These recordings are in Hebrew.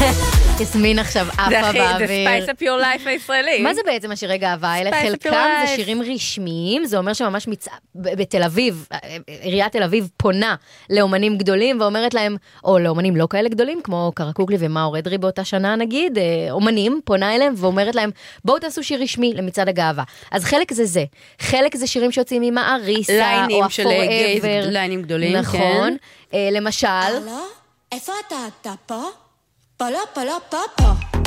יסמין עכשיו אפה באוויר. זה ספייס אפ יור לייף הישראלי. מה זה בעצם השירי גאווה האלה? חלקם זה שירים רשמיים, זה אומר שממש בתל אביב, עיריית תל אביב פונה לאומנים גדולים ואומרת להם, או לאומנים לא כאלה גדולים, כמו קרקוקלי ומאור אדרי באותה שנה נגיד, אומנים פונה אליהם ואומרת להם, בואו תעשו שיר רשמי למצעד הגאווה. אז חלק זה זה. חלק זה שירים שיוצאים עם האריסה, או הפוראבר. ליינים גדולים, נכון. למשל... איפה אתה פה? פה.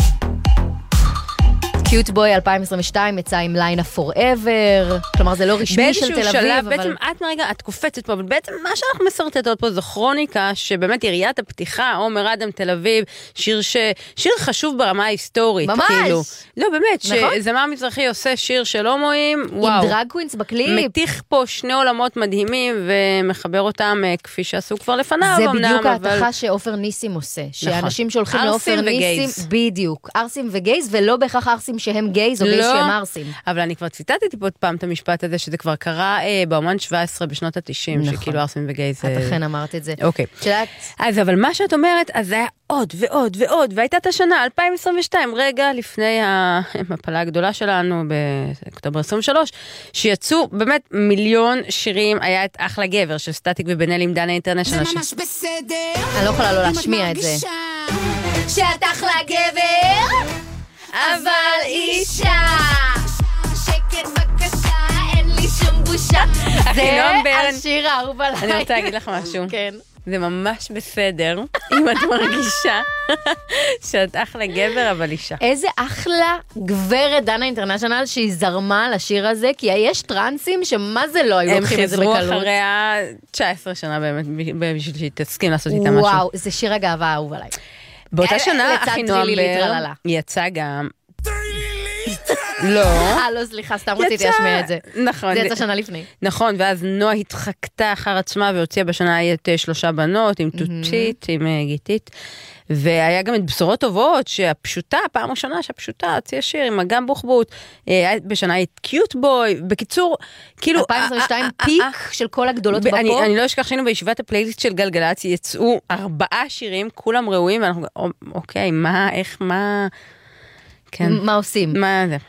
קיוט בוי 2022 יצא עם ליינה פוראבר, כלומר זה לא רשמי של תל אביב, אבל... בעצם את קופצת פה, אבל בעצם מה שאנחנו מסרטטות פה זו כרוניקה, שבאמת יריית הפתיחה, עומר אדם תל אביב, שיר חשוב ברמה ההיסטורית. ממש! כאילו. לא, באמת, נכון? שזמר מזרחי עושה שיר של הומואים, וואו. עם דרג קווינס בקליפ. מתיך פה שני עולמות מדהימים, ומחבר אותם כפי שעשו כבר לפניו. זה בדיוק ההתחה שאופר ניסים עושה, שאנשים שהולכים לאופר ניסים, בדיוק, ארסים וגייז, ולא בהכרח ארסים שהם גייז או גייז שהם ארסים. אבל אני כבר ציטטתי פה פעם את המשפט הזה, שזה כבר קרה באומן 17 בשנות ה-90, שכאילו ארסים וגייז... את אכן אמרת את זה. אוקיי. אז אבל מה שאת אומרת, אז זה היה עוד ועוד ועוד, והייתה את השנה, 2022, רגע לפני המפלה הגדולה שלנו, באוקטובר 23, שיצאו באמת מיליון שירים, היה את אחלה גבר, של סטטיק ובן-אל עם דנה אינטרנשיונל. זה ממש בסדר. אני לא יכולה לא להשמיע את זה. שאת אחלה גבר, אבל אישה. שקט בבקשה, אין לי שום בושה. זה השיר האהוב עליי. אני רוצה להגיד לך משהו. כן. זה ממש בסדר, אם את מרגישה שאת אחלה גבר, אבל אישה. איזה אחלה גברת דנה אינטרנשיונל שהיא זרמה לשיר הזה, כי יש טרנסים שמה זה לא היו לוקחים את זה בקלות. הם חזרו אחריה 19 שנה באמת, בשביל שהיא תסכים לעשות איתה משהו. וואו, זה שיר הגאווה האהוב עליי. באותה שנה, אחינועם בר יצא גם... לא. לא, סליחה, סתם רציתי להשמיע את זה. נכון. זה יצא שנה לפני. נכון, ואז נועה התחקתה אחר עצמה, והוציאה בשנה את 3 בנות, עם תותית, עם גיטית. והיה גם את בשורות טובות, שהפשוטה, פעם ראשונה שהפשוטה, הוציאה שיר עם אגם בוחבוט, בשנה את קיוט בוי, בקיצור, כאילו... 2022 פיק של כל הגדולות בפופ. אני לא אשכח שהיינו בישיבת הפלייליסט של גלגלצ, יצאו 4 שירים, כולם ראויים, ואנחנו, אוקיי, מה, איך, מה... כן. מה עושים? מה זה?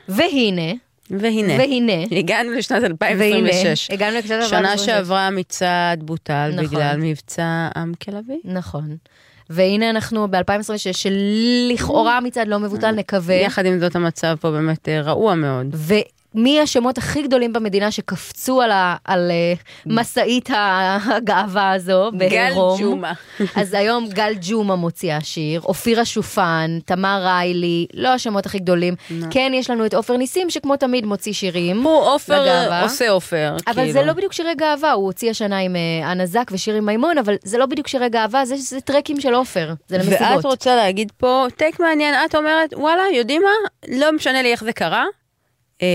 והנה. הגענו לשנת 2026. הגענו לשנת 2026. שנה שעברה מצעד בוטל בגלל מבצע עם כלבי. נכון. והנה אנחנו ב-2026, שלכאורה מצעד לא מבוטל, נקווה. יחד עם זאת המצב פה באמת רעוע מאוד. מי השמות הכי גדולים במדינה שקפצו על מסעית הגאווה הזו בהרום? גל ג'ומה. אז היום גל ג'ומה מוציאה שיר, אופירה שופן, תמר ריילי, לא השמות הכי גדולים. כן, יש לנו את אופר ניסים, שכמו תמיד מוציא שירים. הוא אופר, עושה אופר. אבל זה לא בדיוק שירי גאווה, הוא הוציא השנה עם ענזק ושיר עם מימון, אבל זה לא בדיוק שירי גאווה, זה טרקים של אופר, זה למסיבות. ואת רוצה להגיד פה, טייק מעניין, את אומרת, וואלה, יודעים מה? לא משנה לי איך זה קרה,